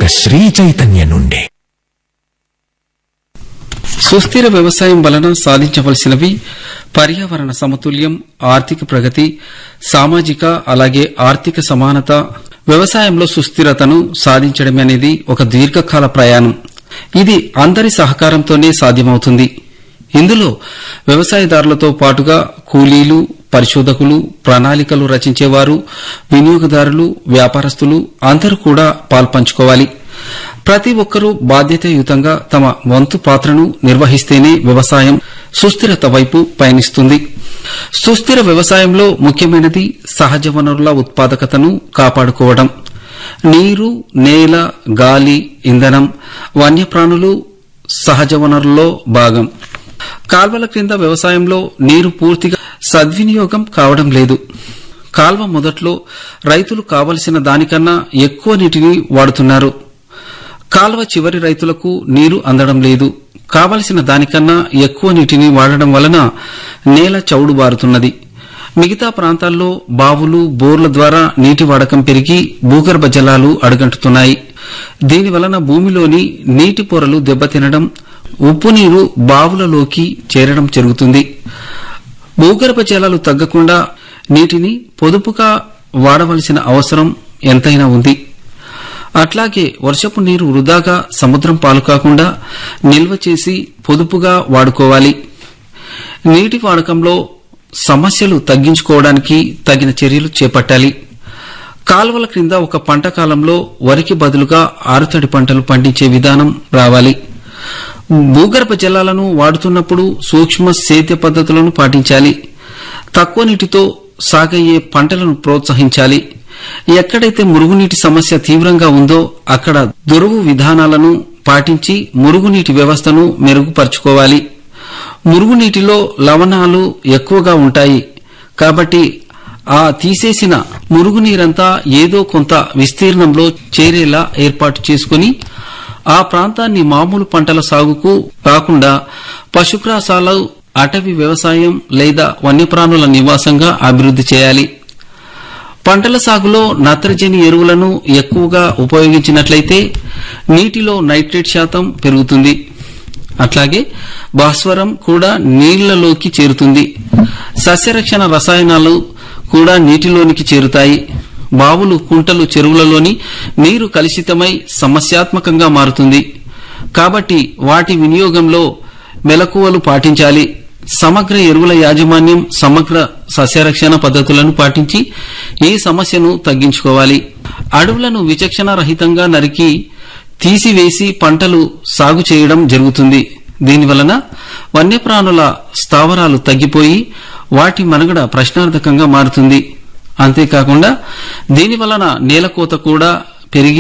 ఒక్క శ్రీ చైతన్య నుండి. సుస్థిర వ్యవసాయం వలన సాధించవలసినవి పర్యావరణ సమతుల్యం, ఆర్థిక ప్రగతి, సామాజిక అలాగే ఆర్థిక సమానత. వ్యవసాయంలో సుస్థిరతను సాధించడం అనేది ఒక దీర్ఘకాల ప్రయాణం. ఇది అందరి సహకారంతోనే సాధ్యమవుతుంది. ఇందులో వ్యవసాయదారులతో పాటుగా కూలీలు, పరిశోధకులు, ప్రణాళికలు రచించేవారు, వినియోగదారులు, వ్యాపారస్తులు అందరూ కూడా పాల్పంచుకోవాలి. ప్రతి ఒక్కరూ బాధ్యతాయుతంగా తమ వంతు పాత్రను నిర్వహిస్తేనే వ్యవసాయం సుస్థిరత వైపు పయనిస్తుంది. సుస్థిర వ్యవసాయంలో ముఖ్యమైనది సహజ వనరుల ఉత్పాదకతను కాపాడుకోవడం. నీరు, నేల, గాలి, ఇంధనం, వన్యప్రాణులు సహజ వనరుల్లో భాగం. కాల్వల క్రింద వ్యవసాయంలో నీరు పూర్తిగా సద్వినియోగం కావడం లేదు. కాల్వ మొదట్లో రైతులు కావలసిన దానికన్నా ఎక్కువ నీటిని వాడుతున్నారు. కాల్వ చివరి రైతులకు నీరు అందడం లేదు. కావలసిన దానికన్నా ఎక్కువ నీటిని వాడడం వలన నేల చౌడుబారుతున్నది. మిగతా ప్రాంతాల్లో బావులు, బోర్ల ద్వారా నీటి వాడకం పెరిగి భూగర్భ జలాలు అడుగంటుతున్నాయి. దీనివలన భూమిలోని నీటి పొరలు దెబ్బతినడం, ఉప్పు నీరు బావులలోకి చేరడం జరుగుతుంది. భూగర్భ జలాలు తగ్గకుండా నీటిని పొదుపుగా వాడవలసిన అవసరం ఎంతైనా ఉంది. అట్లాగే వర్షపు నీరు వృధాగా సముద్రం పాలు కాకుండా నిల్వ చేసి పొదుపుగా వాడుకోవాలి. నీటి వాడకంలో సమస్యలు తగ్గించుకోవడానికి తగిన చర్యలు చేపట్టాలి. కాల్వల క్రింద ఒక పంట కాలంలో వరికి బదులుగా ఆరుతడి పంటలు పండించే విధానం రావాలి. భూగర్భ జలాలను వాడుతున్నప్పుడు సూక్ష్మ సేద్య పద్ధతులను పాటించాలి. తక్కువ నీటితో సాగయ్యే పంటలను ప్రోత్సహించాలి. ఎక్కడైతే మురుగునీటి సమస్య తీవ్రంగా ఉందో అక్కడ దొరువు విధానాలను పాటించి మురుగునీటి వ్యవస్థను మెరుగుపరుచుకోవాలి. మురుగునీటిలో లవణాలు ఎక్కువగా ఉంటాయి కాబట్టి ఆ తీసేసిన మురుగునీరంతా ఏదో కొంత విస్తీర్ణంలో చేరేలా ఏర్పాటు చేసుకుని ఆ ప్రాంతాన్ని మామూలు పంటల సాగుకు కాకుండా పశుగ్రాసాలు, అటవీ వ్యవసాయం లేదా వన్యప్రాణుల నివాసంగా అభివృద్ది చేయాలి. పంటల సాగులో నత్రజని ఎరువులను ఎక్కువగా ఉపయోగించినట్లయితే నీటిలో నైట్రేట్ శాతం పెరుగుతుంది. అట్లాగే భాస్వరం కూడా నీళ్లలోకి చేరుతుంది. సస్యరక్షణ రసాయనాలు కూడా నీటిలోనికి చేరుతాయి. బావులు, కుంటలు, చెరువులలోని నీరు కలుషితమై సమస్యాత్మకంగా మారుతుంది. కాబట్టి వాటి వినియోగంలో మెలకువలు పాటించాలి. సమగ్ర ఎరువుల యాజమాన్యం, సమగ్ర సస్యరక్షణ పద్ధతులను పాటించి ఈ సమస్యను తగ్గించుకోవాలి. అడవులను విచక్షణ రహితంగా నరికి తీసివేసి పంటలు సాగు చేయడం జరుగుతుంది. దీనివలన వన్యప్రాణుల స్థావరాలు తగ్గిపోయి వాటి మనుగడ ప్రశ్నార్థకంగా మారుతుంది. అంతేకాకుండా దీనివలన నేలకోత కూడా పెరిగి